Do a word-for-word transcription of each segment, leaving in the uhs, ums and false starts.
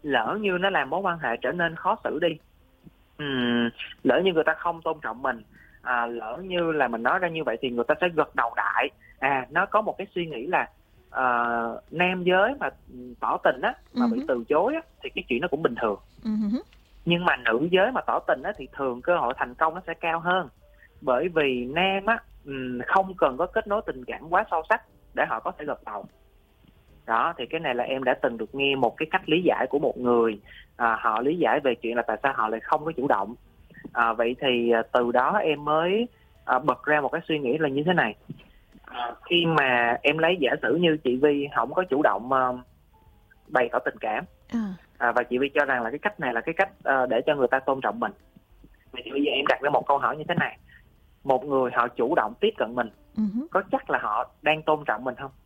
lỡ như nó làm mối quan hệ trở nên khó xử đi, Ừm, lỡ như người ta không tôn trọng mình, à, lỡ như là mình nói ra như vậy thì người ta sẽ gật đầu đại. À, nó có một cái suy nghĩ là à, nam giới mà tỏ tình á mà bị Ừ. từ chối á thì cái chuyện nó cũng bình thường, Ừ. nhưng mà nữ giới mà tỏ tình á thì thường cơ hội thành công nó sẽ cao hơn, bởi vì nam á ừm, không cần có kết nối tình cảm quá sâu sắc để họ có thể gật đầu. Đó, thì cái này là em đã từng được nghe một cái cách lý giải của một người, à, họ lý giải về chuyện là tại sao họ lại không có chủ động. À, vậy thì à, từ đó em mới à, bật ra một cái suy nghĩ là như thế này. À, khi mà em lấy giả sử như chị Vi không có chủ động à, bày tỏ tình cảm, À. à, và chị Vi cho rằng là cái cách này là cái cách à, để cho người ta tôn trọng mình. Vậy thì bây giờ em đặt ra một câu hỏi như thế này: một người họ chủ động tiếp cận mình, Ừ. có chắc là họ đang tôn trọng mình không?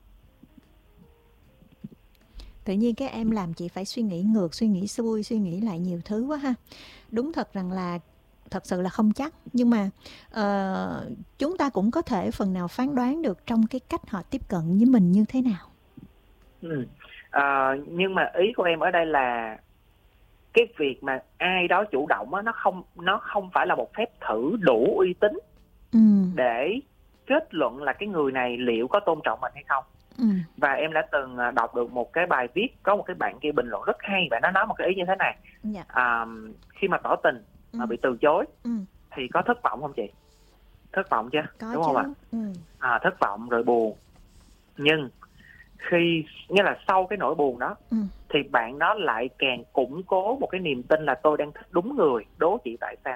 Tự nhiên cái em làm chị phải suy nghĩ ngược, suy nghĩ xuôi, suy nghĩ lại nhiều thứ quá ha. Đúng thật rằng là thật sự là không chắc, nhưng mà uh, chúng ta cũng có thể phần nào phán đoán được trong cái cách họ tiếp cận với mình như thế nào. Ừ. À, nhưng mà ý của em ở đây là cái việc mà ai đó chủ động á, nó không nó không phải là một phép thử đủ uy tín Ừ. để kết luận là cái người này liệu có tôn trọng mình hay không. Ừ. Và em đã từng đọc được một cái bài viết, có một cái bạn kia bình luận rất hay, và nó nói một cái ý như thế này: Dạ. à, khi mà tỏ tình mà Ừ. bị từ chối Ừ. thì có thất vọng không chị? Thất vọng chứ, Có đúng chứ. không ạ? Ừ. À, thất vọng rồi buồn, nhưng khi nghĩa là sau cái nỗi buồn đó Ừ. thì bạn đó lại càng củng cố một cái niềm tin là tôi đang thích đúng người. Đố chị tại sao?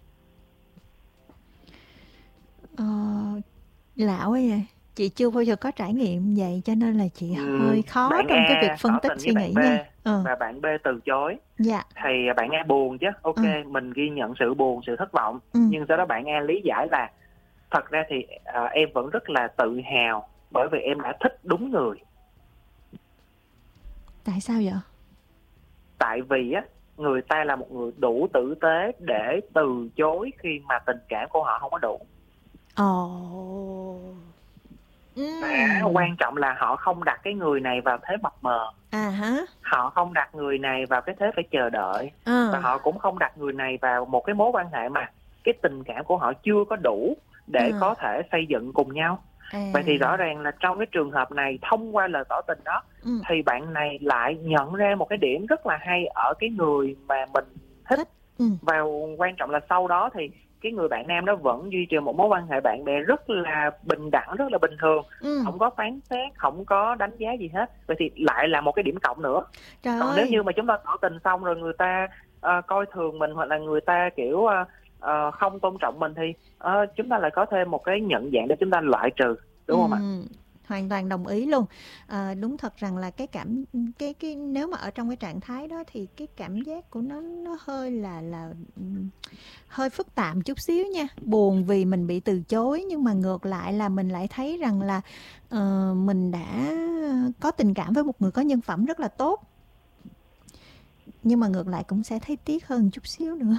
Ờ, lão ấy vậy. Chị chưa bao giờ có trải nghiệm vậy cho nên là chị Uhm, hơi khó bạn trong cái việc A phân tỏ tích tình với suy nghĩ bạn B nha. Ờ. và bạn B từ chối, Dạ. thì bạn A buồn chứ, ok, Ừ. mình ghi nhận sự buồn, sự thất vọng. Ừ. Nhưng sau đó bạn A lý giải là thật ra thì à, em vẫn rất là tự hào bởi vì em đã thích đúng người. Tại sao vậy? Tại vì á, người ta là một người đủ tử tế để từ chối khi mà tình cảm của họ không có đủ. Ồ. Và Ừm. quan trọng là họ không đặt cái người này vào thế mập mờ, À hả? họ không đặt người này vào cái thế phải chờ đợi, và Ờ. họ cũng không đặt người này vào một cái mối quan hệ mà cái tình cảm của họ chưa có đủ để À. có thể xây dựng cùng nhau. À. Vậy thì rõ ràng là trong cái trường hợp này, thông qua lời tỏ tình đó, Ừ. thì bạn này lại nhận ra một cái điểm rất là hay ở cái người mà mình thích. Thích. Ừ. Và quan trọng là sau đó thì cái người bạn nam đó vẫn duy trì một mối quan hệ bạn bè rất là bình đẳng, rất là bình thường, Ừ. không có phán xét, không có đánh giá gì hết. Vậy thì lại là một cái điểm cộng nữa. Trời Còn nếu ơi. như mà chúng ta tỏ tình xong rồi người ta uh, coi thường mình, hoặc là người ta kiểu uh, uh, không tôn trọng mình, thì uh, chúng ta lại có thêm một cái nhận dạng để chúng ta loại trừ, đúng Ừ. không ạ? Hoàn toàn đồng ý luôn. À, đúng thật rằng là cái cảm cái cái nếu mà ở trong cái trạng thái đó thì cái cảm giác của nó nó hơi là là ừm, hơi phức tạp chút xíu nha. Buồn vì mình bị từ chối, nhưng mà ngược lại là mình lại thấy rằng là ờ, mình đã có tình cảm với một người có nhân phẩm rất là tốt. Nhưng mà ngược lại cũng sẽ thấy tiếc hơn chút xíu nữa.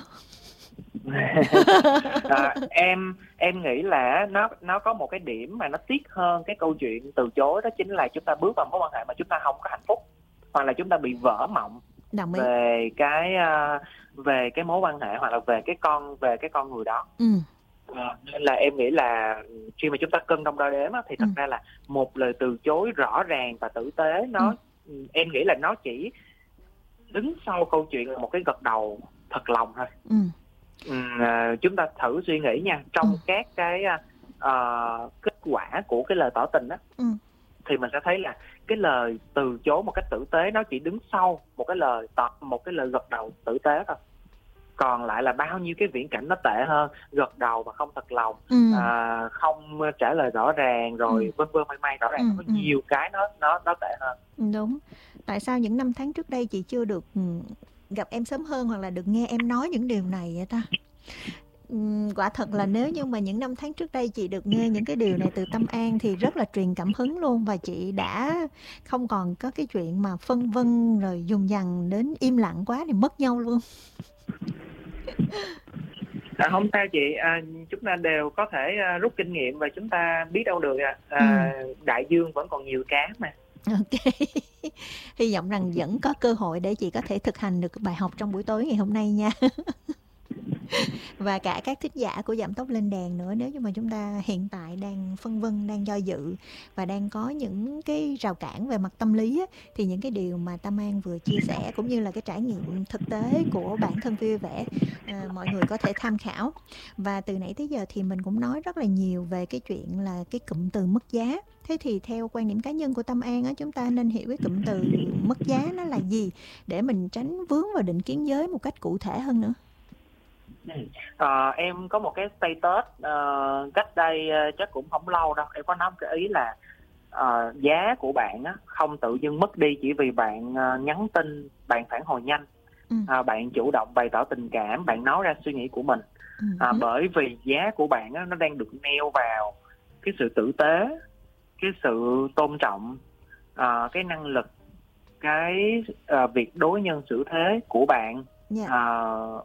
à, em em nghĩ là nó nó có một cái điểm mà nó tiếc hơn cái câu chuyện từ chối, đó chính là chúng ta bước vào mối quan hệ mà chúng ta không có hạnh phúc, hoặc là chúng ta bị vỡ mộng Đồng ý. về cái uh, về cái mối quan hệ, hoặc là về cái con về cái con người đó. Ừ. À, nên là em nghĩ là khi mà chúng ta cân đong đo đếm á, thì thật Ừ. ra là một lời từ chối rõ ràng và tử tế, nó ừ. em nghĩ là nó chỉ đứng sau câu chuyện là một cái gật đầu thật lòng thôi. Ừ. Ừ, chúng ta thử suy nghĩ nha, trong Ừ. các cái uh, kết quả của cái lời tỏ tình đó, Ừ. thì mình sẽ thấy là cái lời từ chối một cách tử tế nó chỉ đứng sau một cái lời tỏ một cái lời gật đầu tử tế thôi. Còn lại là bao nhiêu cái viễn cảnh nó tệ hơn: gật đầu mà không thật lòng, Ừ. à, không trả lời rõ ràng, rồi Ừ. vân vân may may rõ ràng. Ừ. Nó có Ừ. nhiều cái nó nó nó tệ hơn. Đúng. Tại sao những năm tháng trước đây chị chưa được gặp em sớm hơn, hoặc là được nghe em nói những điều này vậy ta? Quả thật là nếu như mà những năm tháng trước đây chị được nghe những cái điều này từ Tâm An thì rất là truyền cảm hứng luôn, và chị đã không còn có cái chuyện mà phân vân rồi dùng dằng đến im lặng quá thì mất nhau luôn. À, không sao chị, à, chúng ta đều có thể à, rút kinh nghiệm, và chúng ta biết đâu được à, Ừ. à, đại dương vẫn còn nhiều cá mà. Ok. Hy vọng rằng vẫn có cơ hội để chị có thể thực hành được bài học trong buổi tối ngày hôm nay nha. Và cả các thính giả của Giảm Tốc Lên Đèn nữa, nếu như mà chúng ta hiện tại đang phân vân, đang do dự và đang có những cái rào cản về mặt tâm lý á, thì những cái điều mà Tâm An vừa chia sẻ cũng như là cái trải nghiệm thực tế của bản thân Vui Vẻ, à, mọi người có thể tham khảo. Và từ nãy tới giờ thì mình cũng nói rất là nhiều về cái chuyện là cái cụm từ mất giá. Thế thì theo quan điểm cá nhân của Tâm An á, chúng ta nên hiểu cái cụm từ mất giá nó là gì để mình tránh vướng vào định kiến giới một cách cụ thể hơn nữa. À, em có một cái status uh, cách đây uh, chắc cũng không lâu đâu, em có nói cái ý là uh, giá của bạn á, không tự dưng mất đi chỉ vì bạn uh, nhắn tin, bạn phản hồi nhanh, ừ. uh, bạn chủ động bày tỏ tình cảm, bạn nói ra suy nghĩ của mình. ừ. uh, bởi vì giá của bạn á, nó đang được neo vào cái sự tử tế, cái sự tôn trọng, uh, cái năng lực, cái uh, việc đối nhân xử thế của bạn. yeah. uh,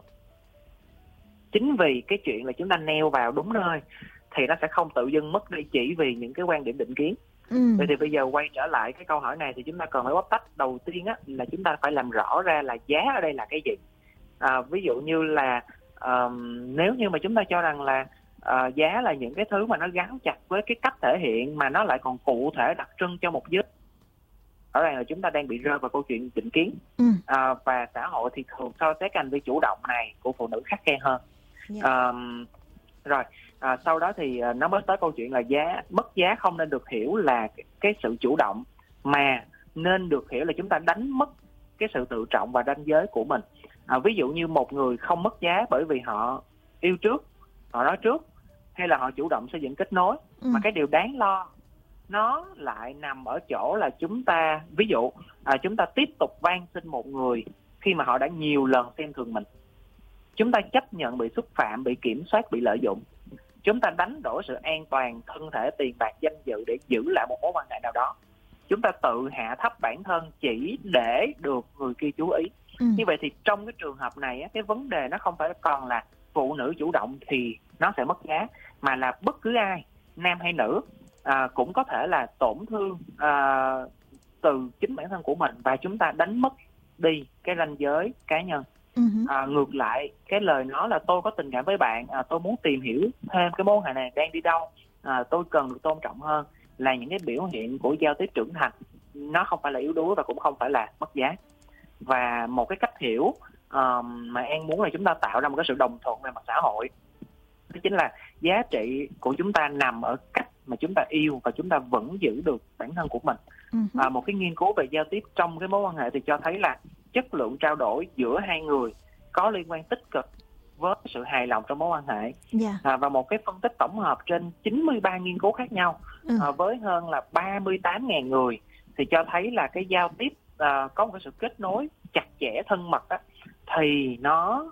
Chính vì cái chuyện là chúng ta neo vào đúng nơi thì nó sẽ không tự dưng mất đi chỉ vì những cái quan điểm định kiến. ừ. Vậy thì bây giờ quay trở lại cái câu hỏi này thì chúng ta cần phải bóc tách. Đầu tiên á, là chúng ta phải làm rõ ra là giá ở đây là cái gì. à, Ví dụ như là um, nếu như mà chúng ta cho rằng là uh, giá là những cái thứ mà nó gắn chặt với cái cách thể hiện mà nó lại còn cụ thể đặc trưng cho một giới, ở đây là chúng ta đang bị rơi vào câu chuyện định kiến. ừ. à, Và xã hội thì thường so sánh hành vi chủ động này của phụ nữ khắt khe hơn. yeah. à, Rồi à, sau đó thì à, nó mới tới câu chuyện là giá mất giá không nên được hiểu là cái, cái sự chủ động, mà nên được hiểu là chúng ta đánh mất cái sự tự trọng và ranh giới của mình. à, Ví dụ như một người không mất giá bởi vì họ yêu trước, họ nói trước, hay là họ chủ động xây dựng kết nối. ừ. Mà cái điều đáng lo nó lại nằm ở chỗ là chúng ta, ví dụ à, chúng ta tiếp tục van xin một người khi mà họ đã nhiều lần xem thường mình. Chúng ta chấp nhận bị xúc phạm, bị kiểm soát, bị lợi dụng. Chúng ta đánh đổi sự an toàn, thân thể, tiền bạc, danh dự để giữ lại một mối quan hệ nào đó. Chúng ta tự hạ thấp bản thân chỉ để được người kia chú ý. ừ. Như vậy thì trong cái trường hợp này, cái vấn đề nó không phải còn là phụ nữ chủ động thì nó sẽ mất giá, mà là bất cứ ai, nam hay nữ, à, cũng có thể là tổn thương à, từ chính bản thân của mình, và chúng ta đánh mất đi cái ranh giới cá nhân. uh-huh. à, Ngược lại, cái lời nói là tôi có tình cảm với bạn, à, tôi muốn tìm hiểu thêm cái mối quan hệ này đang đi đâu, à, tôi cần được tôn trọng hơn, là những cái biểu hiện của giao tiếp trưởng thành. Nó không phải là yếu đuối và cũng không phải là mất giá. Và một cái cách hiểu uh, mà An muốn là chúng ta tạo ra một cái sự đồng thuận về mặt xã hội, đó chính là giá trị của chúng ta nằm ở cách mà chúng ta yêu và chúng ta vẫn giữ được bản thân của mình. uh-huh. à, Một cái nghiên cứu về giao tiếp trong cái mối quan hệ thì cho thấy là chất lượng trao đổi giữa hai người có liên quan tích cực với sự hài lòng trong mối quan hệ. yeah. à, Và một cái phân tích tổng hợp trên chín mươi ba nghiên cứu khác nhau, ừ. à, với hơn là ba mươi tám nghìn người, thì cho thấy là cái giao tiếp à, có một cái sự kết nối chặt chẽ, thân mật á, thì nó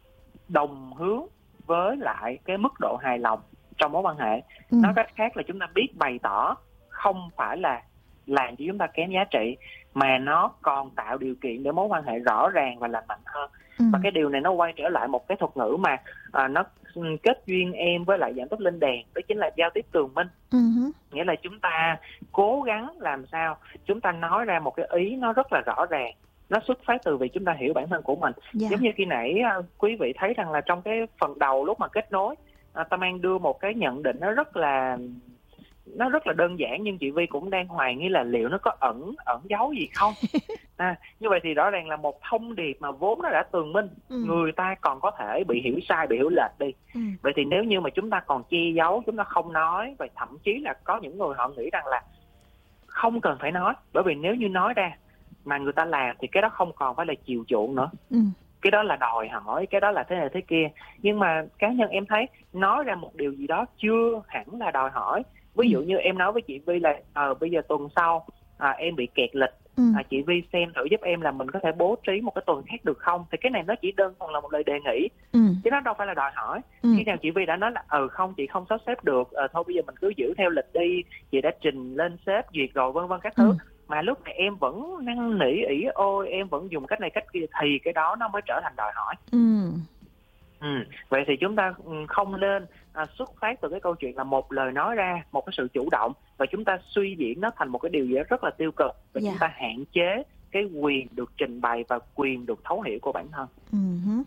đồng hướng với lại cái mức độ hài lòng trong mối quan hệ. ừ. Nói cách khác là chúng ta biết bày tỏ không phải là làm cho chúng ta kém giá trị, mà nó còn tạo điều kiện để mối quan hệ rõ ràng và lành mạnh hơn. ừ. Và cái điều này nó quay trở lại một cái thuật ngữ mà à, nó kết duyên em với lại Giảm Tốc Lên Đèn, đó chính là giao tiếp tường minh. uh-huh. Nghĩa là chúng ta cố gắng làm sao chúng ta nói ra một cái ý nó rất là rõ ràng, nó xuất phát từ vì chúng ta hiểu bản thân của mình. yeah. Giống như khi nãy quý vị thấy rằng là trong cái phần đầu lúc mà kết nối, à, Tâm An đưa một cái nhận định nó rất là nó rất là đơn giản, nhưng chị Vi cũng đang hoài nghi là liệu nó có ẩn ẩn giấu gì không. à, Như vậy thì rõ ràng là một thông điệp mà vốn nó đã tường minh, ừ. người ta còn có thể bị hiểu sai, bị hiểu lệch đi. ừ. Vậy thì nếu như mà chúng ta còn che giấu, chúng ta không nói, và thậm chí là có những người họ nghĩ rằng là không cần phải nói, bởi vì nếu như nói ra mà người ta làm thì cái đó không còn phải là chiều chuộng nữa. ừ. Cái đó là đòi hỏi, cái đó là thế này thế kia. Nhưng mà cá nhân em thấy nói ra một điều gì đó chưa hẳn là đòi hỏi. Ví dụ như em nói với chị Vi là à, bây giờ tuần sau à, em bị kẹt lịch, ừ. à, chị Vi xem thử giúp em là mình có thể bố trí một cái tuần khác được không. Thì cái này nó chỉ đơn thuần là một lời đề nghị, ừ. chứ nó đâu phải là đòi hỏi. ừ. Khi nào chị Vi đã nói là ừ không, chị không sắp xếp được, à, thôi bây giờ mình cứ giữ theo lịch đi, chị đã trình lên sếp duyệt rồi, vân vân các thứ, ừ. mà lúc này em vẫn năn nỉ ỉ ôi, em vẫn dùng cách này cách kia, thì cái đó nó mới trở thành đòi hỏi. ừ. Ừ. Vậy thì chúng ta không nên à, xuất phát từ cái câu chuyện là một lời nói ra, một cái sự chủ động, và chúng ta suy diễn nó thành một cái điều gì đó rất là tiêu cực, và Dạ. chúng ta hạn chế cái quyền được trình bày và quyền được thấu hiểu của bản thân. Ừ hứ.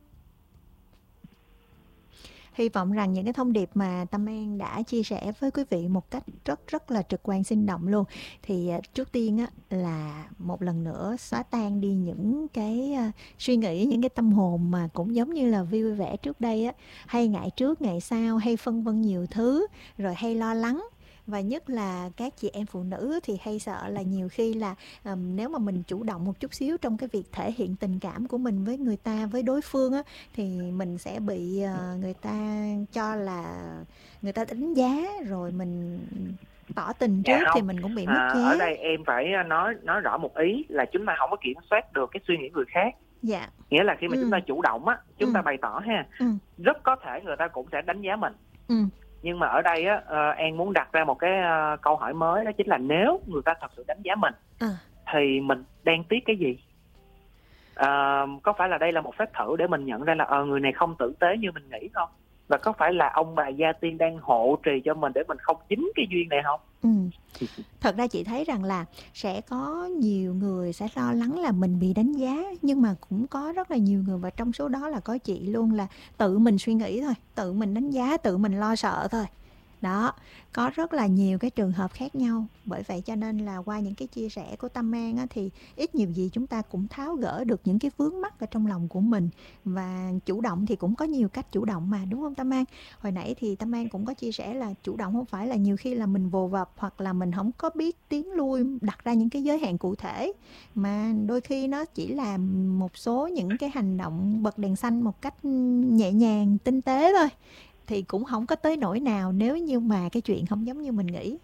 Hy vọng rằng những cái thông điệp mà Tâm An đã chia sẻ với quý vị một cách rất rất là trực quan sinh động luôn, thì à, trước tiên á, là một lần nữa xóa tan đi những cái à, suy nghĩ, những cái tâm hồn mà cũng giống như là Vi vui vẻ trước đây á, hay ngại trước ngại sau, hay phân vân nhiều thứ, rồi hay lo lắng. Và nhất là các chị em phụ nữ thì hay sợ là nhiều khi là ừm, nếu mà mình chủ động một chút xíu trong cái việc thể hiện tình cảm của mình với người ta, với đối phương á, thì mình sẽ bị ờ, người ta cho là người ta đánh giá, rồi mình tỏ tình Dạ trước thì không, mình cũng bị mất à, ở giá. đây em phải nói nói rõ một ý là chúng ta không có kiểm soát được cái suy nghĩ người khác. Dạ. Nghĩa là khi mà Ừ. chúng ta chủ động á, chúng Ừ. ta bày tỏ ha, Ừ. rất có thể người ta cũng sẽ đánh giá mình. Ừ. Nhưng mà ở đây á, ờ, An muốn đặt ra một cái ờ, câu hỏi mới, đó chính là nếu người ta thật sự đánh giá mình À. thì mình đang tiếc cái gì? Ờ, có phải là đây là một phép thử để mình nhận ra là ờ, người này không tử tế như mình nghĩ không? Và có phải là ông bà gia tiên đang hộ trì cho mình để mình không dính cái duyên này không? Ừ. Thật ra chị thấy rằng là sẽ có nhiều người sẽ lo lắng là mình bị đánh giá, nhưng mà cũng có rất là nhiều người, và trong số đó là có chị luôn, là tự mình suy nghĩ thôi, tự mình đánh giá, tự mình lo sợ thôi. Đó, có rất là nhiều cái trường hợp khác nhau. Bởi vậy cho nên là qua những cái chia sẻ của Tâm An á, thì ít nhiều gì chúng ta cũng tháo gỡ được những cái vướng mắc ở trong lòng của mình. Và chủ động thì cũng có nhiều cách chủ động mà, đúng không Tâm An? Hồi nãy thì Tâm An cũng có chia sẻ là chủ động không phải là nhiều khi là mình vồ vập, hoặc là mình không có biết tiến lui, đặt ra những cái giới hạn cụ thể, mà đôi khi nó chỉ là một số những cái hành động bật đèn xanh một cách nhẹ nhàng, tinh tế thôi, thì cũng không có tới nỗi nào nếu như mà cái chuyện không giống như mình nghĩ.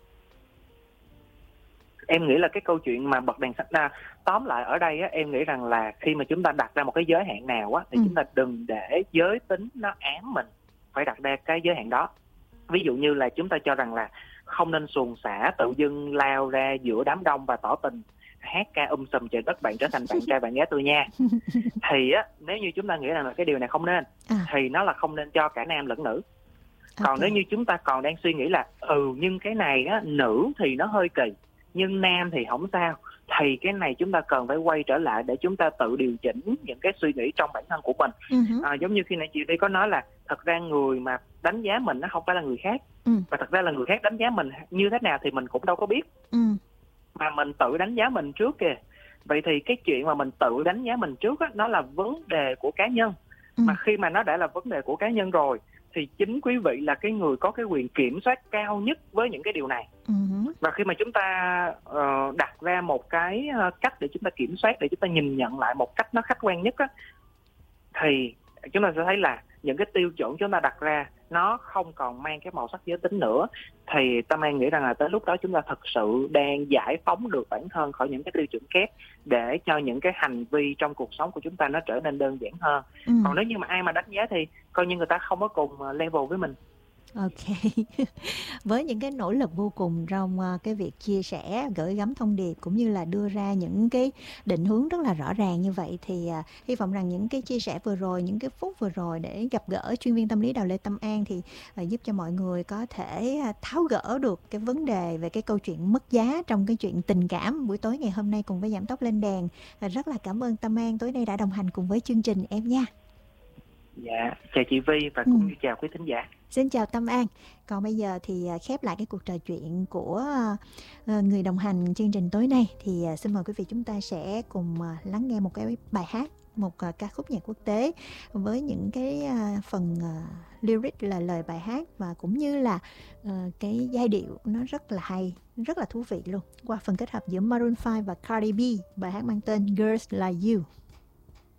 Em nghĩ là cái câu chuyện mà bật đèn xanh, à, tóm lại ở đây á, em nghĩ rằng là khi mà chúng ta đặt ra một cái giới hạn nào á, thì Ừ. chúng ta đừng để giới tính nó ám mình phải đặt ra cái giới hạn đó. Ví dụ như là chúng ta cho rằng là không nên xuồng xả tự dưng lao ra giữa đám đông và tỏ tình, hát ca um sùm trời đất bạn trở thành bạn trai bạn gái tôi nha. Thì á, nếu như chúng ta nghĩ rằng là cái điều này không nên, À, thì nó là không nên cho cả nam lẫn nữ. Còn ok. nếu như chúng ta còn đang suy nghĩ là ừ nhưng cái này á, nữ thì nó hơi kỳ, nhưng nam thì không sao, thì cái này chúng ta cần phải quay trở lại để chúng ta tự điều chỉnh những cái suy nghĩ trong bản thân của mình. Ừ hứ. À, giống như khi nãy chị đi có nói là thật ra người mà đánh giá mình nó không phải là người khác, Ừ. và thật ra là người khác đánh giá mình như thế nào thì mình cũng đâu có biết, Ừ. mà mình tự đánh giá mình trước kìa. Vậy thì cái chuyện mà mình tự đánh giá mình trước á, nó là vấn đề của cá nhân. Ừ. Mà khi mà nó đã là vấn đề của cá nhân rồi thì chính quý vị là cái người có cái quyền kiểm soát cao nhất với những cái điều này. Ừ hứ. Và khi mà chúng ta uh, đặt ra một cái uh, cách để chúng ta kiểm soát, để chúng ta nhìn nhận lại một cách nó khách quan nhất á, thì chúng ta sẽ thấy là những cái tiêu chuẩn chúng ta đặt ra nó không còn mang cái màu sắc giới tính nữa. Thì Tâm An nghĩ rằng là tới lúc đó chúng ta thực sự đang giải phóng được bản thân khỏi những cái tiêu chuẩn kép, để cho những cái hành vi trong cuộc sống của chúng ta nó trở nên đơn giản hơn. Ừ. Còn nếu như mà ai mà đánh giá thì coi như người ta không có cùng level với mình. Ok. Với những cái nỗ lực vô cùng trong ờ, cái việc chia sẻ, gửi gắm thông điệp cũng như là đưa ra những cái định hướng rất là rõ ràng như vậy, thì à, hy vọng rằng những cái chia sẻ vừa rồi, những cái phút vừa rồi để gặp gỡ chuyên viên tâm lý Đào Lê Tâm An thì à, giúp cho mọi người có thể à, tháo gỡ được cái vấn đề về cái câu chuyện mất giá trong cái chuyện tình cảm buổi tối ngày hôm nay cùng với Giảm Tốc Lên Đèn. À, rất là cảm ơn Tâm An tối nay đã đồng hành cùng với chương trình em nha. Dạ, chào chị Vi và Ừ. cũng như chào quý thính giả. Xin chào Tâm An. Còn bây giờ thì à, khép lại cái cuộc trò chuyện của à, người đồng hành chương trình tối nay, thì à, xin mời quý vị chúng ta sẽ cùng à, lắng nghe một cái bài hát, một à, ca khúc nhạc quốc tế với những cái à, phần à, lyric là lời bài hát, và cũng như là à, cái giai điệu nó rất là hay, rất là thú vị luôn, qua phần kết hợp giữa Maroon five và Cardi B, bài hát mang tên Girls Like You.